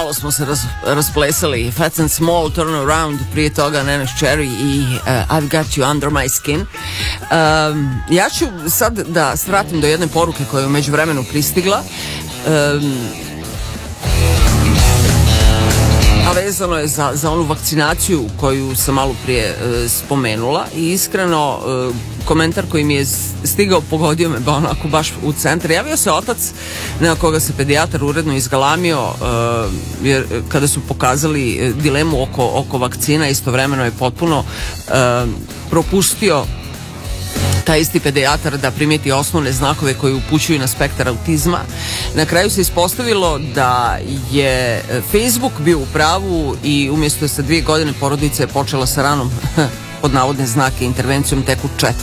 malo smo se rasplesali. Fat and Small, Turn Around, prije toga Neneh Cherry i I've Got You Under My Skin. Ja ću sad da svratim do jedne poruke koja je u međuvremenu pristigla. A vezano je za onu vakcinaciju koju sam malo prije spomenula i iskreno komentar koji mi je stigao pogodio me onako baš u centar. Javio se otac na koga se pedijatar uredno izgalamio jer kada su pokazali dilemu oko vakcina, istovremeno je potpuno propustio taj isti pedijatar da primijeti osnovne znakove koji upućuju na spektar autizma. Na kraju se ispostavilo da je Facebook bio u pravu i umjesto sa 2 godine porodica je počela sa ranom pod navodne znake intervencijom tek u 4.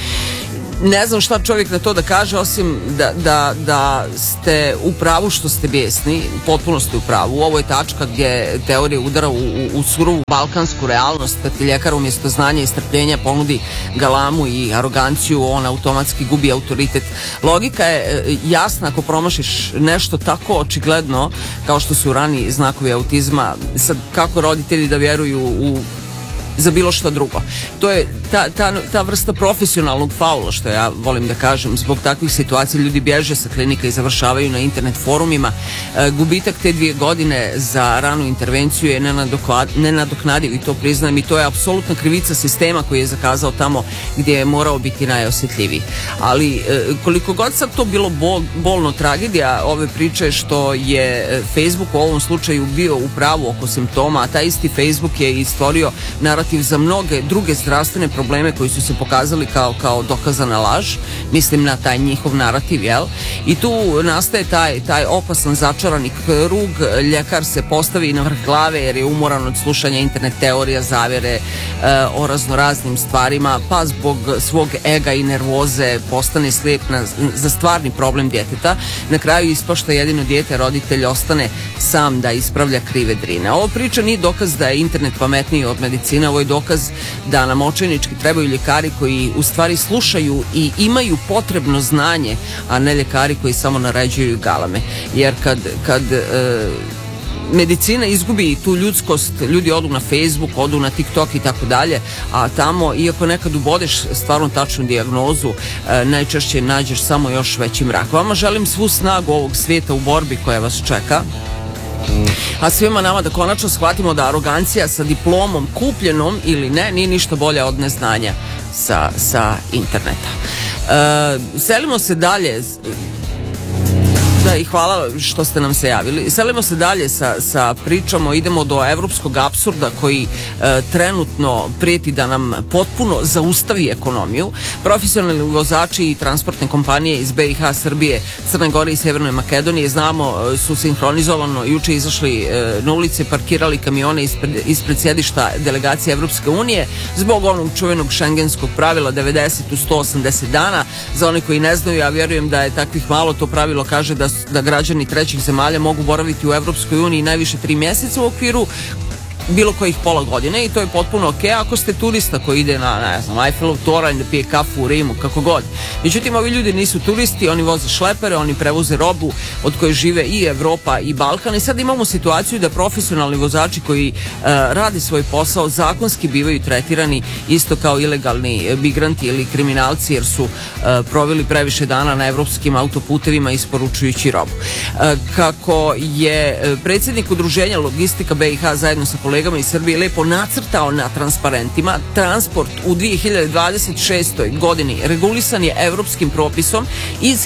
Ne znam šta čovjek na to da kaže, osim da ste u pravu što ste bijesni, potpuno ste u pravu. Ovo je tačka gdje teorija udara u surovu balkansku realnost, kad ti ljekar umjesto znanja i strpljenja ponudi galamu i aroganciju, on automatski gubi autoritet. Logika je jasna ako promašiš nešto tako očigledno kao što su rani znakovi autizma. Sad, kako roditelji da vjeruju za bilo što drugo. To je ta vrsta profesionalnog faula, što ja volim da kažem. Zbog takvih situacija ljudi bježe sa klinika i završavaju na internet forumima. Gubitak te 2 godine za ranu intervenciju je nenadoknadiv i to priznajem, i to je apsolutna krivica sistema koji je zakazao tamo gdje je morao biti najosjetljiviji. Ali koliko god sad to bilo bolno tragedija ove priče što je Facebook u ovom slučaju bio u pravu oko simptoma, a taj isti Facebook je i stvorio narativ za mnoge druge zdravstvene probleme koji su se pokazali kao dokazana laž, mislim na taj njihov narativ, jel? I tu nastaje taj opasan začarani krug, ljekar se postavi na vrh glave jer je umoran od slušanja internet teorija, zavjere o raznoraznim stvarima, pa zbog svog ega i nervoze postane slijep za stvarni problem djeteta. Na kraju ispašta jedino dijete, roditelj ostane sam da ispravlja krive drine. Ovo priča nije dokaz da je internet pametniji od medicine, ovo je dokaz da nam očajnički trebaju ljekari koji u stvari slušaju i imaju potrebno znanje, a ne ljekari koji samo naređuju galame. Jer kad medicina izgubi tu ljudskost, ljudi odu na Facebook, odu na TikTok i tako dalje, a tamo, iako nekad ubodeš stvarno tačnu dijagnozu, najčešće nađeš samo još veći mrak. Vama želim svu snagu ovog svijeta u borbi koja vas čeka, a svima nama da konačno shvatimo da arogancija sa diplomom kupljenom ili ne nije ništa bolja od neznanja sa interneta. Selimo se dalje. Da, i hvala što ste nam se javili. Selimo se dalje sa pričamo, idemo do evropskog apsurda koji trenutno prijeti da nam potpuno zaustavi ekonomiju. Profesionalni vozači i transportne kompanije iz BiH, Srbije, Crne Gore i Severne Makedonije, znamo, su sinhronizovano juče izašli na ulice, parkirali kamione ispred sjedišta delegacije Evropske unije zbog onog čuvenog šengenskog pravila 90 u 180 dana. Za one koji ne znaju, ja vjerujem da je takvih malo, to pravilo kaže da građani trećih zemalja mogu boraviti u Evropskoj uniji najviše 3 mjeseca u okviru bilo kojih pola godine, i to je potpuno ok ako ste turista koji ide na, ne znam, Eiffelov toranj da pije kafu u Rimu, kako god. Međutim, ovi ljudi nisu turisti, oni voze šlepere, oni prevoze robu od koje žive i Evropa i Balkan, i sad imamo situaciju da profesionalni vozači koji rade svoj posao zakonski bivaju tretirani isto kao ilegalni migranti ili kriminalci jer su proveli previše dana na evropskim autoputevima isporučujući robu. Kako je predsjednik udruženja Logistika BiH zajedno sa kolegama iz Srbije lepo nacrtao na transparentima, transport u 2026. godini regulisan je evropskim propisom iz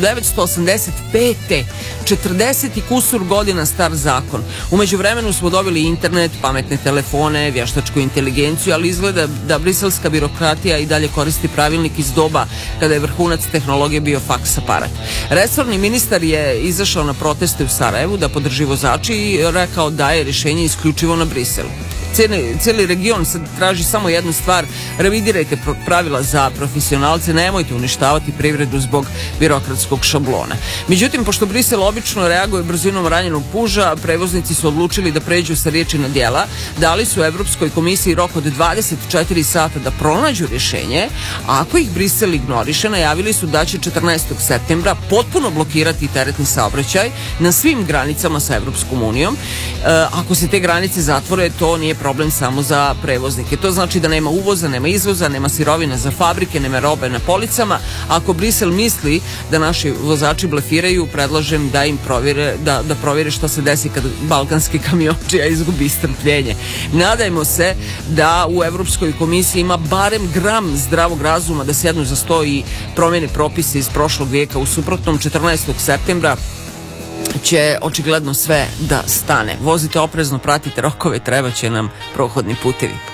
1985. 40 i kusur godina star zakon. U međuvremenu smo dobili internet, pametne telefone, vještačku inteligenciju, ali izgleda da briselska birokratija i dalje koristi pravilnik iz doba kada je vrhunac tehnologije bio faks aparat. Resorni ministar je izašao na proteste u Sarajevu da podrži vozači i rekao da je rješenje isključivo na Briselu. cijeli region sad traži samo jednu stvar: revidirajte pravila za profesionalce, nemojte uništavati privredu zbog birokratskog šablona. Međutim, pošto Brisel obično reaguje brzinom ranjenog puža, prevoznici su odlučili da pređu sa riječi na djela. Dali su Evropskoj komisiji rok od 24 sata da pronađu rješenje, a ako ih Brisel ignoriše, najavili su da će 14. septembra potpuno blokirati teretni saobraćaj na svim granicama sa Evropskom unijom. Ako se te granice zatvore, to nije problem samo za prevoznike. To znači da nema uvoza, nema izvoza, nema sirovina za fabrike, nema robe na policama. Ako Brisel misli da naši vozači blefiraju, predlažem da im provjere šta se desi kad balkanski kamiončija izgubi strpljenje. Nadajmo se da u Evropskoj komisiji ima barem gram zdravog razuma da sjednu za sto i promjene propise iz prošlog vijeka. U suprotnom, 14. septembra će očigledno sve da stane. Vozite oprezno, pratite rokove, treba će nam prohodni putevi.